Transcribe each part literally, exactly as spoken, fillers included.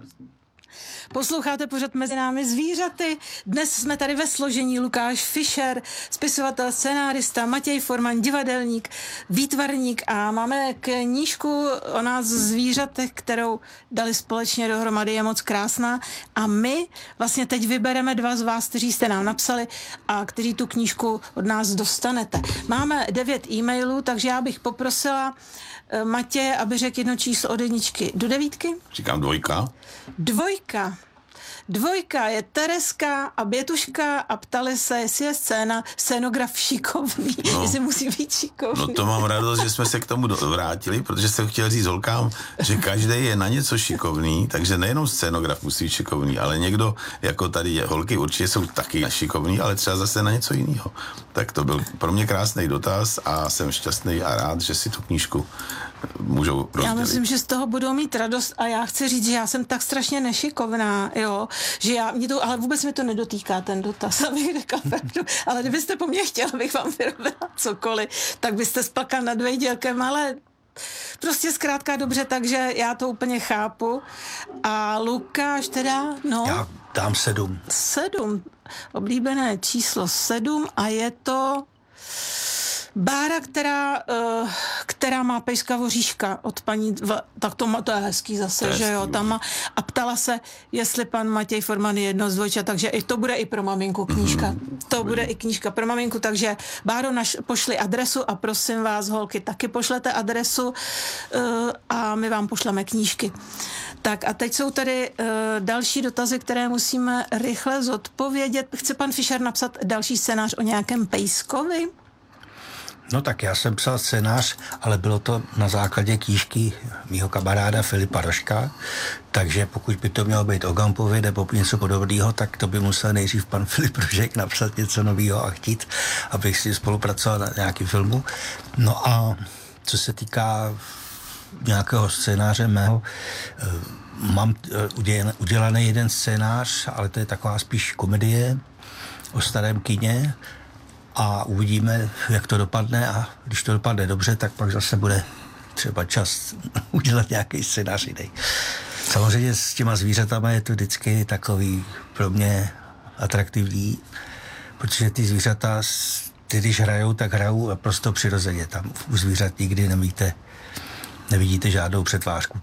Posloucháte pořad Mezi námi zvířaty. Dnes jsme tady ve složení Lukáš Fischer, spisovatel, scenárista, Matěj Forman, divadelník, výtvarník a máme knížku o nás zvířatech, kterou dali společně dohromady, je moc krásná a my vlastně teď vybereme dva z vás, kteří jste nám napsali a kteří tu knížku od nás dostanete. Máme devět e-mailů, takže já bych poprosila Matěje, aby řekl jedno číslo od jedničky do devítky. Říkám dvojka. Dvojka. Dvojka je Tereska a Bětuška a ptali se, jestli je scéna, scénograf šikovný, no, jestli musí být šikovný. No to mám radost, že jsme se k tomu vrátili, protože jsem chtěl říct holkám, že každý je na něco šikovný, takže nejenom scénograf musí být šikovný, ale někdo, jako tady je, holky určitě jsou taky šikovný, ale třeba zase na něco jiného. Tak to byl pro mě krásný dotaz a jsem šťastný a rád, že si tu knížku můžou rozdělit. Já myslím, že z toho budou mít radost a já chci říct, že já jsem tak strašně nešikovná, jo, že já, mě to, ale vůbec mi to nedotýká ten dotaz, abych řekla pravdu, ale kdybyste po mně chtěla, abych vám vyrobila cokoliv, tak byste splakal nad vejdělkem, ale prostě zkrátka dobře, takže já to úplně chápu. A Lukáš teda, no... Já dám sedm. Sedm, oblíbené číslo sedm a je to... Bára, která, uh, která má pejska Říška od paní, v, tak to, má, to je hezký zase, to že jo, tam má, a ptala se, jestli pan Matěj Forman je jedno z dvojčat, takže i to bude i pro maminku knížka, mm-hmm. to bude i knížka pro maminku, takže Báro, naš, pošli adresu a prosím vás, holky, taky pošlete adresu uh, a my vám pošleme knížky. Tak a teď jsou tady uh, další dotazy, které musíme rychle zodpovědět. Chce pan Fischer napsat další scénář o nějakém pejskovi? No tak já jsem psal scénář, ale bylo to na základě knížky mýho kamaráda Filipa Rožka, takže pokud by to mělo být o Gampovi nebo něco podobného, tak to by musel nejdřív pan Filip Rožek napsat něco nového a chtít, abych si spolupracoval na nějakém filmu. No a co se týká nějakého scénáře mého, mám udělaný jeden scénář, ale to je taková spíš komedie o starém kině, a uvidíme, jak to dopadne a když to dopadne dobře, tak pak zase bude třeba čas udělat nějaký scénář jiný. Samozřejmě s těma zvířatama je to vždycky takový pro mě atraktivní, protože ty zvířata, ty když hrajou, tak hrajou naprosto přirozeně. Tam u zvířat nikdy nevíte, nevidíte žádnou přetvářku.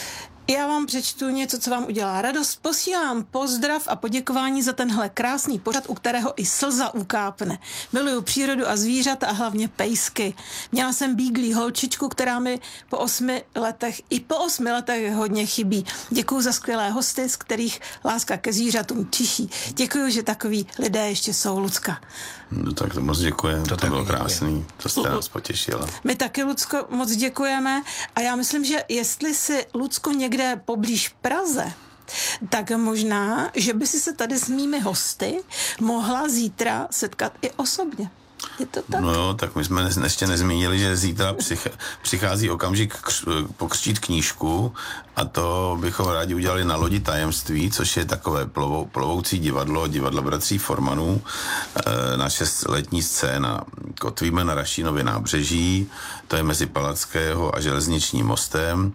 Já vám přečtu něco, co vám udělá radost. Posílám pozdrav a poděkování za tenhle krásný pořad, u kterého i slza ukápne. Miluju přírodu a zvířata a hlavně pejsky. Měla jsem bíglý holčičku, která mi po osmi letech, i po osmi letech hodně chybí. Děkuju za skvělé hosty, z kterých láska ke zvířatům čiší. Děkuju, že takový lidé ještě jsou, Lucka. No tak to moc děkujeme, to, to bylo krásný, to jste nás potěšila. My taky, Lucko, moc děkujeme a já myslím, že jestli si, Lucko, někde poblíž Praze, tak možná, že by si se tady s mými hosty mohla zítra setkat i osobně. Je to tak? No jo, tak my jsme ještě nezmínili, že zítra přichází okamžik kř- pokřtít knížku a to bychom rádi udělali na Lodi tajemství, což je takové plovou, plovoucí divadlo, divadlo bratří Formanů, e, naše letní scéna. Kotvíme na Rašínově nábřeží, to je mezi Palackého a železničním mostem.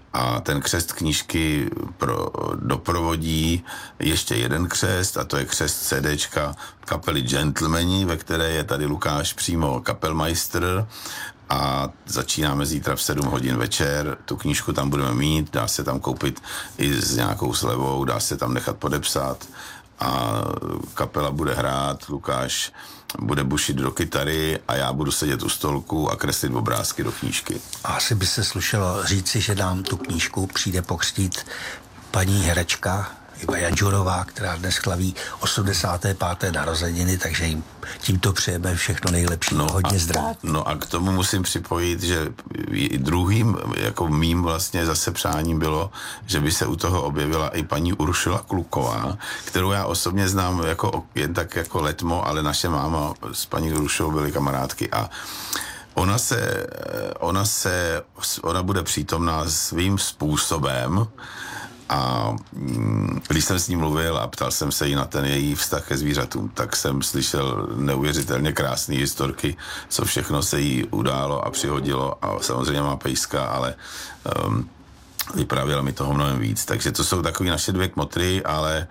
A ten křest knížky pro, doprovodí ještě jeden křest a to je křest CDčka kapely Gentlemani, ve které je tady Lukáš přímo kapelmeister a začínáme zítra v sedm hodin večer. Tu knížku tam budeme mít, dá se tam koupit i s nějakou slevou, dá se tam nechat podepsat a kapela bude hrát, Lukáš bude bušit do kytary a já budu sedět u stolku a kreslit obrázky do knížky. Asi by se slušelo říci, že nám tu knížku přijde pokřtít paní herečka Iva Janžurová, která dnes slaví osmdesáté páté narozeniny, takže jim tímto přejeme všechno nejlepší, no hodně zdraví. No a k tomu musím připojit, že druhým jako mým vlastně zase přáním bylo, že by se u toho objevila i paní Uršula Kluková, kterou já osobně znám jako, jen tak jako letmo, ale naše máma s paní Uršou byly kamarádky a ona se, ona se, ona bude přítomná svým způsobem. A když jsem s ní mluvil a ptal jsem se jí na ten její vztah ke zvířatům, tak jsem slyšel neuvěřitelně krásné historky, co všechno se jí událo a přihodilo a samozřejmě má pejska, ale um, vyprávěla mi toho mnohem víc. Takže to jsou takový naše dvě kmotry, ale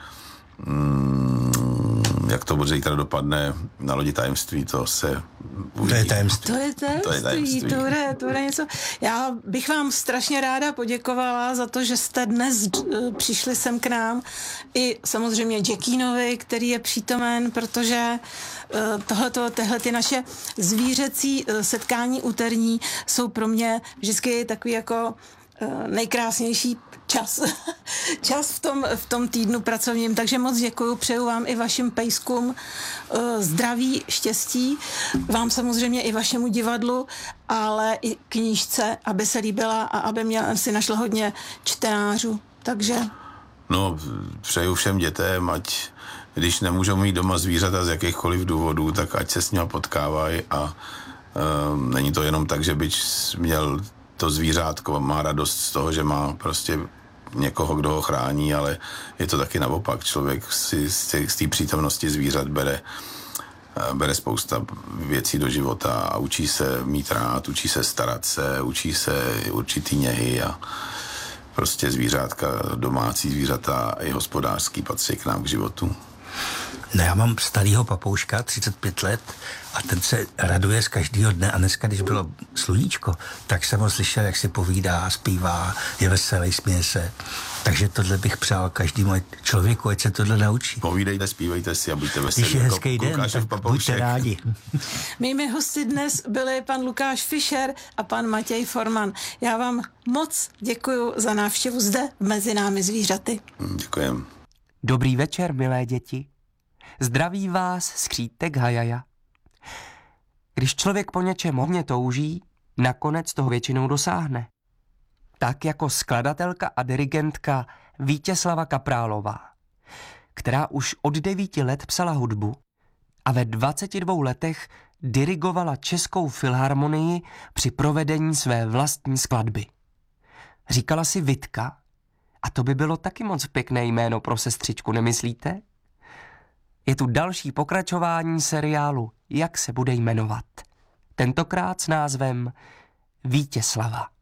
mm, jak to bude zítra dopadne na lodi tajemství, to se uvidí. To je tajemství. To je tajemství, To je tajemství. to bude, to bude něco. Já bych vám strašně ráda poděkovala za to, že jste dnes uh, přišli sem k nám. I samozřejmě Jackinovi, který je přítomen, protože uh, tohleto, tyhle ty naše zvířecí uh, setkání úterní jsou pro mě vždycky takový jako nejkrásnější čas, čas v tom, v tom týdnu pracovním, takže moc děkuju, přeju vám i vašim pejskům zdraví, štěstí, vám samozřejmě i vašemu divadlu, ale i knížce, aby se líbila a aby měla, si našla hodně čtenářů, takže... No, přeju všem dětem, ať když nemůžou mít doma zvířata z jakýchkoliv důvodů, tak ať se s nimi potkávají a um, není to jenom tak, že byč měl to zvířátko, má radost z toho, že má prostě někoho, kdo ho chrání, ale je to taky naopak. Člověk si z té přítomnosti zvířat bere, bere spousta věcí do života a učí se mít rád, učí se starat se, učí se určitý něhy a prostě zvířátka, domácí zvířata i hospodářský patří k nám k životu. No já mám starýho papouška, třicet pět let, a ten se raduje z každého dne a dneska, když bylo sluníčko, tak jsem ho slyšel, jak si povídá, zpívá, je veselý, směje se. Takže tohle bych přál každému člověku, ať se tohle naučí. Povídejte, zpívejte si a buďte veselí. Když je hezký den, tak buďte rádi. Mými hosty dnes byli pan Lukáš Fischer a pan Matěj Forman. Já vám moc děkuju za návštěvu zde mezi námi zvířaty. Děkujem. Dobrý večer, milé děti. Zdraví vás skřítek Hajaja. Když člověk po něčem hodně touží, nakonec toho většinou dosáhne. Tak jako skladatelka a dirigentka Vítězslava Kaprálová, která už od devíti let psala hudbu a ve dvaceti dvou letech dirigovala Českou filharmonii při provedení své vlastní skladby. Říkala si Vitka, a to by bylo taky moc pěkné jméno pro sestřičku, nemyslíte? Je tu další pokračování seriálu Jak se bude jmenovat. Tentokrát s názvem Vítězslava.